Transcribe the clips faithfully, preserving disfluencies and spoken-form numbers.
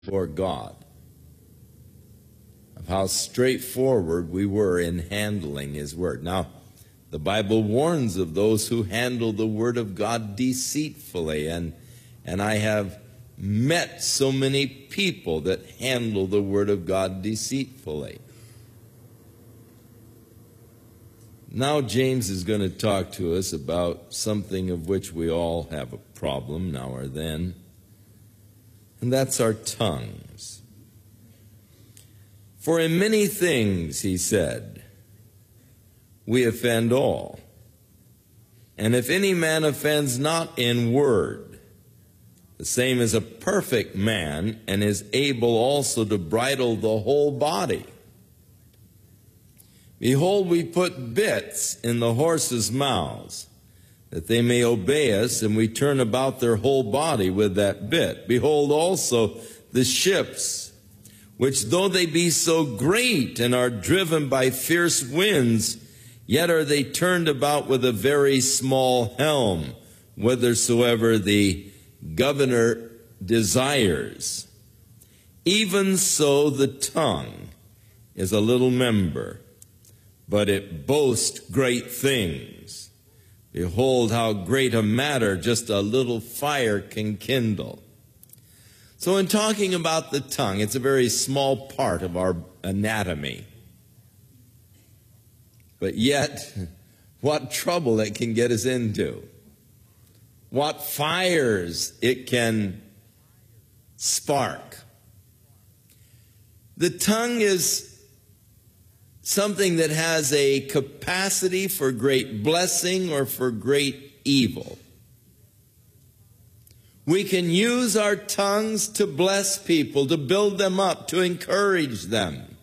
before God, of how straightforward we were in handling His Word. Now, the Bible warns of those who handle the Word of God deceitfully, and, and I have met so many people that handle the Word of God deceitfully. Now James is going to talk to us about something of which we all have a problem now or then, and that's our tongues. For in many things, he said, we offend all. And if any man offends not in word, the same is a perfect man, and is able also to bridle the whole body. Behold, we put bits in the horses' mouths, that they may obey us, and we turn about their whole body with that bit. Behold also the ships, which though they be so great and are driven by fierce winds, yet are they turned about with a very small helm, whithersoever the governor desires. Even so the tongue is a little member, but it boasts great things. Behold, how great a matter just a little fire can kindle. So in talking about the tongue, it's a very small part of our anatomy. But yet, what trouble it can get us into. What fires it can spark. The tongue is something that has a capacity for great blessing or for great evil. We can use our tongues to bless people, to build them up, to encourage them.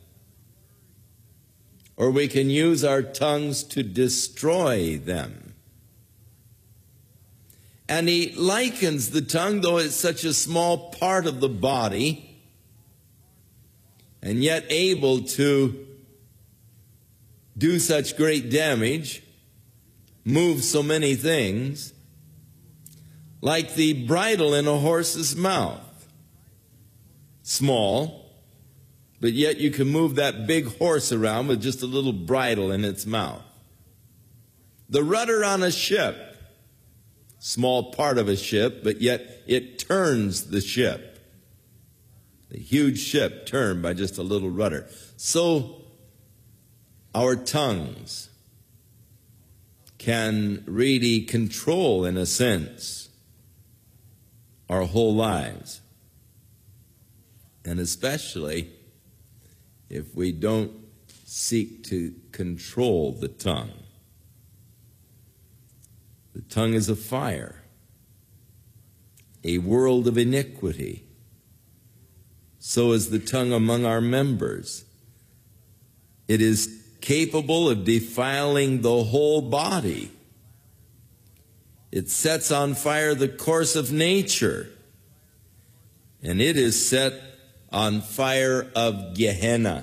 Or we can use our tongues to destroy them. And he likens the tongue, though it's such a small part of the body, and yet able to do such great damage, move so many things, like the bridle in a horse's mouth. Small, but yet you can move that big horse around with just a little bridle in its mouth. The rudder on a ship, small part of a ship, but yet it turns the ship. The huge ship turned by just a little rudder. So our tongues can really control, in a sense, our whole lives. And especially if we don't seek to control the tongue. The tongue is a fire, a world of iniquity. So is the tongue among our members. It is capable of defiling the whole body. It sets on fire the course of nature, and it is set on fire of Gehenna.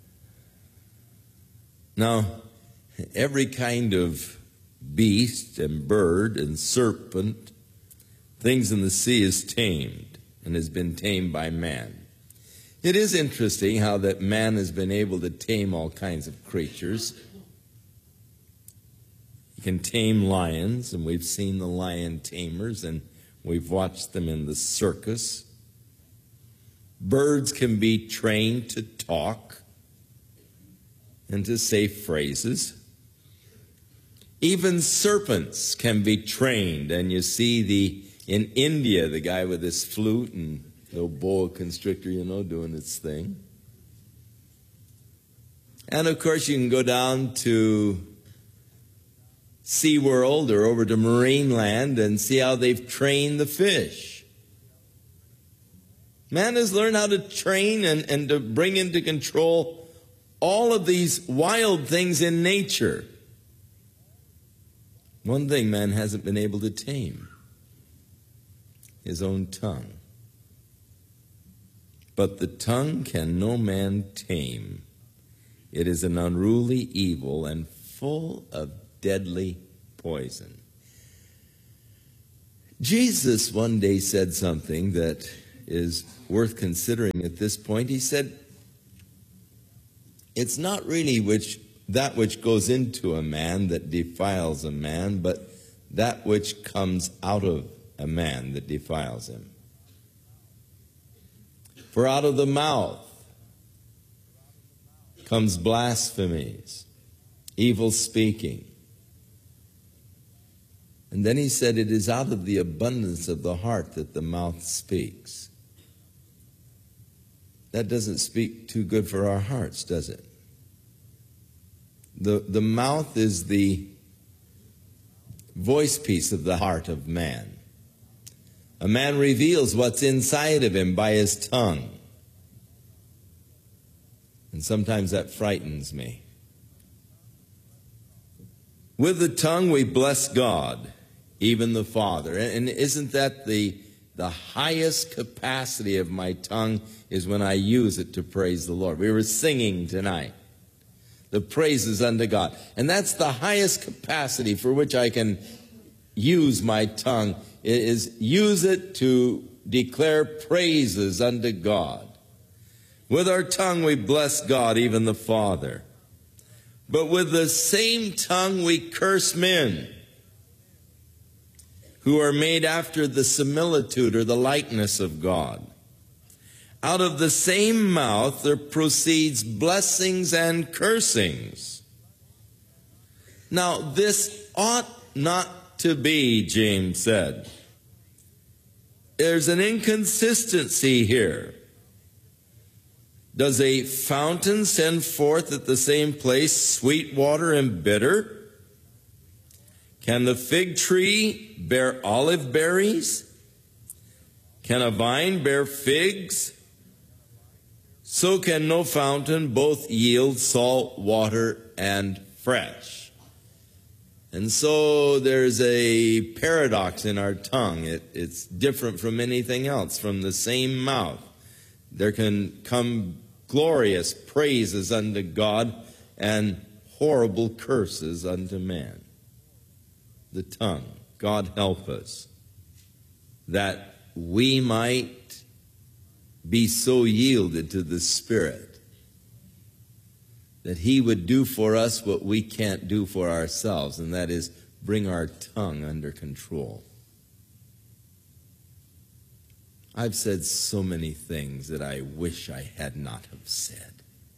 Now, every kind of beast and bird and serpent, things in the sea is tamed and has been tamed by man. It is interesting how that man has been able to tame all kinds of creatures. He can tame lions, and we've seen the lion tamers, and we've watched them in the circus. Birds can be trained to talk and to say phrases. Even serpents can be trained, and you see the in India, the guy with his flute and the boa constrictor, you know, doing its thing. And of course, you can go down to SeaWorld or over to Marineland and see how they've trained the fish. Man has learned how to train and, and to bring into control all of these wild things in nature. One thing man hasn't been able to tame: his own tongue. But the tongue can no man tame. It is an unruly evil and full of deadly poison. Jesus one day said something that is worth considering at this point. He said, it's not really which that which goes into a man that defiles a man, but that which comes out of a man that defiles him. For out of the mouth comes blasphemies, evil speaking. And then he said, it is out of the abundance of the heart that the mouth speaks. That doesn't speak too good for our hearts, does it? The, the mouth is the voice piece of the heart of man. A man reveals what's inside of him by his tongue. And sometimes that frightens me. With the tongue we bless God, even the Father. And isn't that the, the highest capacity of my tongue, is when I use it to praise the Lord. We were singing tonight, the praises unto God. And that's the highest capacity for which I can use my tongue, is use it to declare praises unto God. With our tongue we bless God, even the Father. But with the same tongue we curse men who are made after the similitude or the likeness of God. Out of the same mouth there proceeds blessings and cursings. Now this ought not to be, James said. There's an inconsistency here. Does a fountain send forth at the same place sweet water and bitter? Can the fig tree bear olive berries? Can a vine bear figs? So can no fountain both yield salt water and fresh. And so there's a paradox in our tongue. It, it's different from anything else. From the same mouth there can come glorious praises unto God and horrible curses unto man. The tongue. God help us that we might be so yielded to the Spirit that He would do for us what we can't do for ourselves, and that is bring our tongue under control. I've said so many things that I wish I had not have said.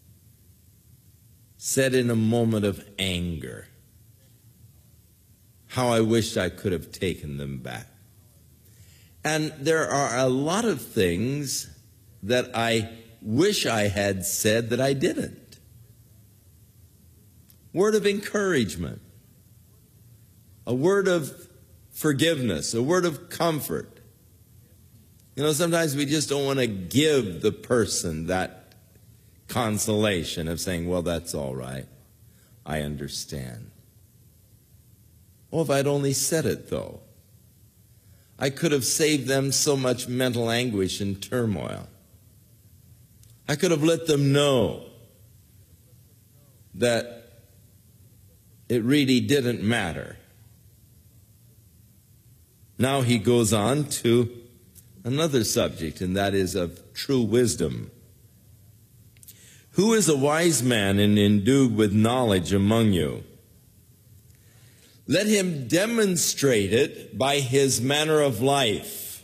Said in a moment of anger. How I wished I could have taken them back. And there are a lot of things that I wish I had said that I didn't. Word of encouragement. A word of forgiveness. A word of comfort. You know, sometimes we just don't want to give the person that consolation of saying, well, that's all right. I understand. Oh, if I'd only said it, though. I could have saved them so much mental anguish and turmoil. I could have let them know that it really didn't matter. Now he goes on to another subject, and that is of true wisdom. Who is a wise man and endued with knowledge among you? Let him demonstrate it by his manner of life,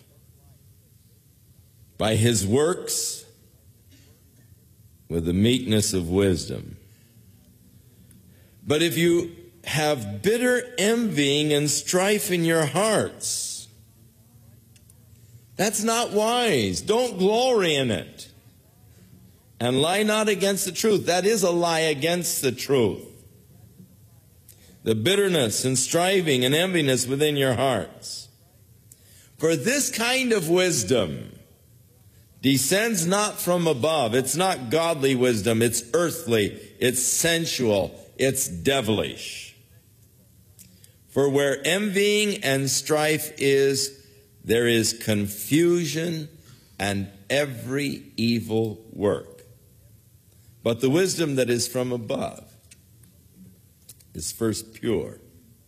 by his works, with the meekness of wisdom. But if you have bitter envying and strife in your hearts, that's not wise. Don't glory in it. And lie not against the truth. That is a lie against the truth. The bitterness and striving and enviness within your hearts. For this kind of wisdom descends not from above. It's not godly wisdom. It's earthly. It's sensual. It's devilish. For where envying and strife is, there is confusion and every evil work. But the wisdom that is from above is first pure,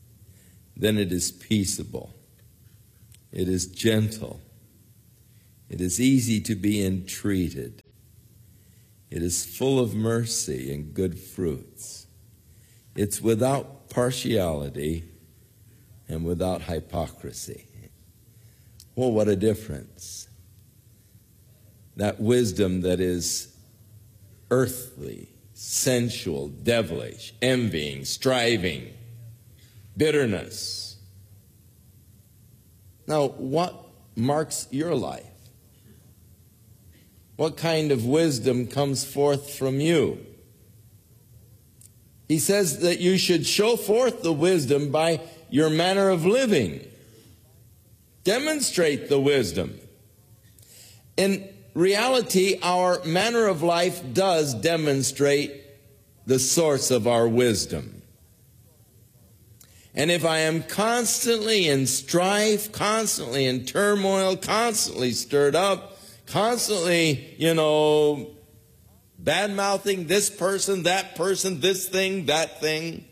then it is peaceable, it is gentle, It is easy to be entreated. It is full of mercy and good fruits. It's without partiality and without hypocrisy. Oh, what a difference. That wisdom that is earthly, sensual, devilish, envying, striving, bitterness. Now, what marks your life? What kind of wisdom comes forth from you? He says that you should show forth the wisdom by your manner of living. Demonstrate the wisdom. In reality, our manner of life does demonstrate the source of our wisdom. And if I am constantly in strife, constantly in turmoil, constantly stirred up, constantly, you know, bad-mouthing this person, that person, this thing, that thing,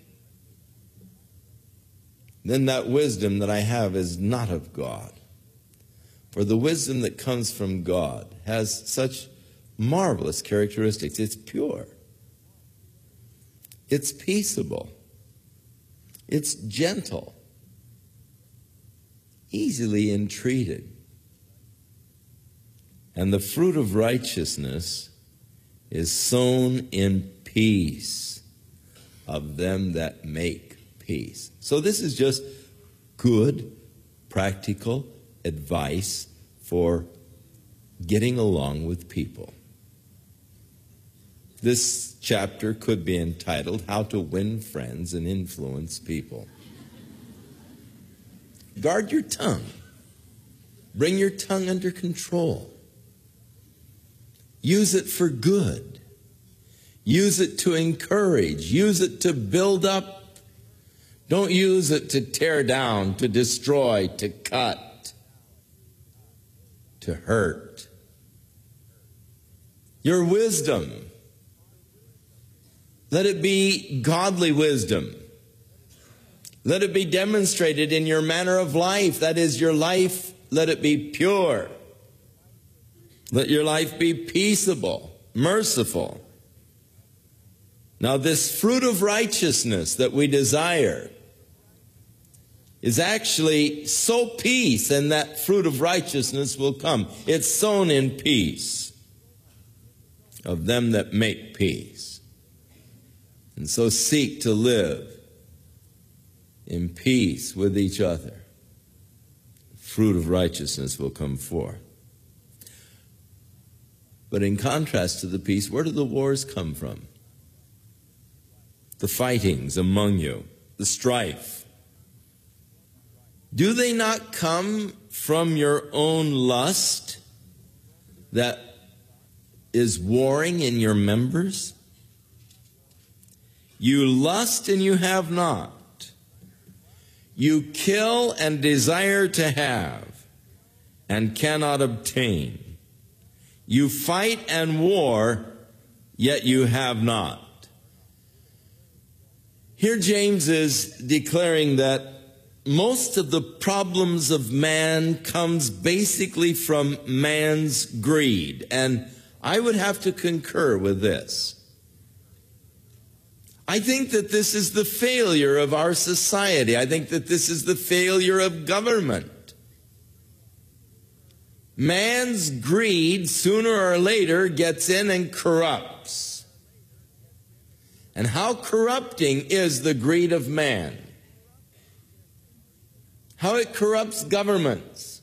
then that wisdom that I have is not of God. For the wisdom that comes from God has such marvelous characteristics. It's pure. It's peaceable. It's gentle. Easily entreated. And the fruit of righteousness is sown in peace of them that make peace. So this is just good, practical advice for getting along with people. This chapter could be entitled, How to Win Friends and Influence People. Guard your tongue. Bring your tongue under control. Use it for good. Use it to encourage. Use it to build up. Don't use it to tear down, to destroy, to cut, to hurt. Your wisdom, let it be godly wisdom. Let it be demonstrated in your manner of life. That is, your life, let it be pure. Let your life be peaceable, merciful. Now, this fruit of righteousness that we desire is actually sow peace, and that fruit of righteousness will come. It's sown in peace of them that make peace. And so seek to live in peace with each other. Fruit of righteousness will come forth. But in contrast to the peace, where do the wars come from? The fightings among you, the strife. Do they not come from your own lust that is warring in your members? You lust and you have not. You kill and desire to have and cannot obtain. You fight and war, yet you have not. Here James is declaring that most of the problems of man comes basically from man's greed. And I would have to concur with this. I think that this is the failure of our society. I think that this is the failure of government. Man's greed, sooner or later, gets in and corrupts. And how corrupting is the greed of man? How it corrupts governments.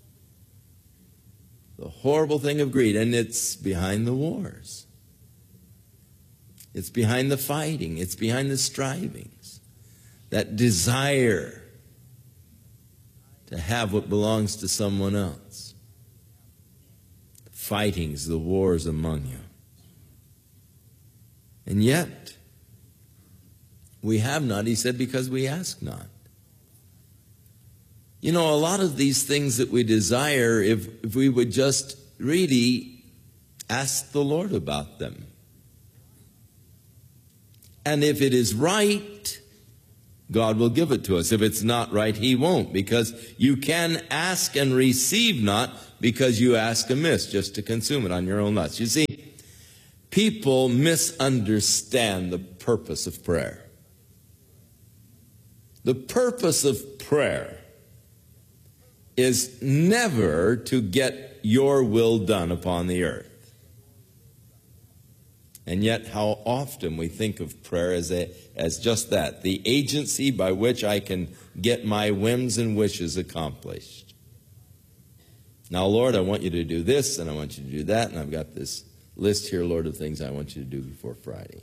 The horrible thing of greed. And it's behind the wars. It's behind the fighting. It's behind the strivings. That desire to have what belongs to someone else. Fightings, the wars among you. And yet, we have not, he said, because we ask not. You know, a lot of these things that we desire, if, if we would just really ask the Lord about them. And if it is right, God will give it to us. If it's not right, he won't, because you can ask and receive not because you ask amiss, just to consume it on your own lust. You see, people misunderstand the purpose of prayer. The purpose of prayer is never to get your will done upon the earth. And yet how often we think of prayer as a as just that, the agency by which I can get my whims and wishes accomplished. Now, Lord, I want you to do this, and I want you to do that, and I've got this list here, Lord, of things I want you to do before Friday.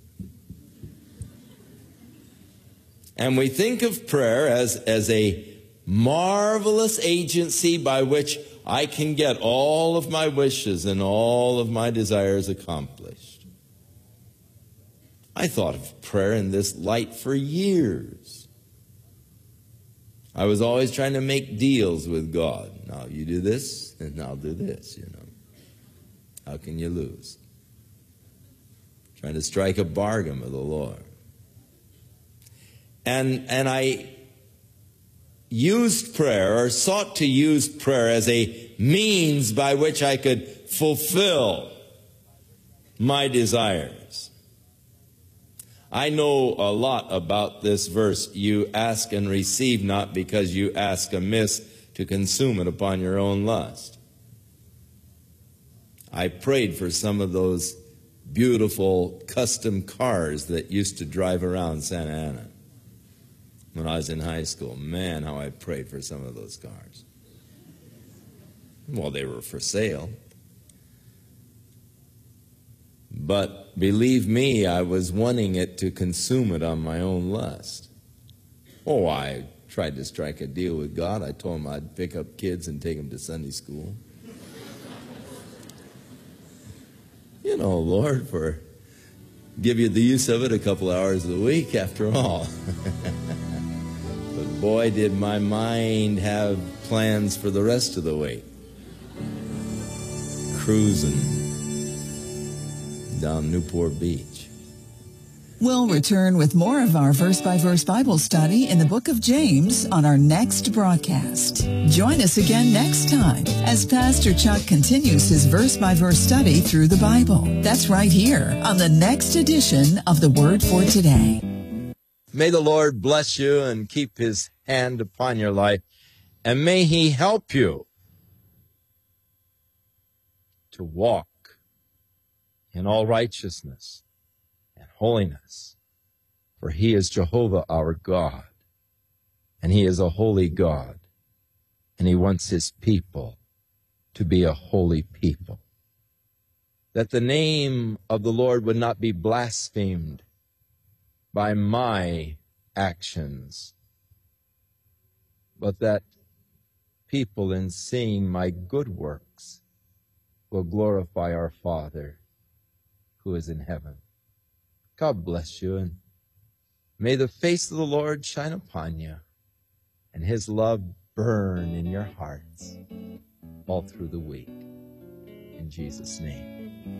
And we think of prayer as, as a marvelous agency by which I can get all of my wishes and all of my desires accomplished. I thought of prayer in this light for years. I was always trying to make deals with God. Now you do this, and I'll do this, you know. How can you lose? Trying to strike a bargain with the Lord. And, and I used prayer, or sought to use prayer as a means by which I could fulfill my desires. I know a lot about this verse, you ask and receive not because you ask amiss to consume it upon your own lust. I prayed for some of those beautiful custom cars that used to drive around Santa Ana when I was in high school. Man, how I prayed for some of those cars. Well, they were for sale. But believe me, I was wanting it to consume it on my own lust. Oh, I tried to strike a deal with God. I told him I'd pick up kids and take them to Sunday school. You know, Lord, for give you the use of it a couple hours a week after all. But boy, did my mind have plans for the rest of the week. Cruising down Newport Beach. We'll return with more of our verse-by-verse Bible study in the book of James on our next broadcast. Join us again next time as Pastor Chuck continues his verse-by-verse study through the Bible. That's right here on the next edition of The Word for Today. May the Lord bless you and keep his hand upon your life, and may he help you to walk in all righteousness and holiness. For he is Jehovah our God, and he is a holy God, and he wants his people to be a holy people. That the name of the Lord would not be blasphemed by my actions, but that people, in seeing my good works, will glorify our Father who is in heaven. God bless you, and may the face of the Lord shine upon you, and his love burn in your hearts all through the week. In Jesus' name.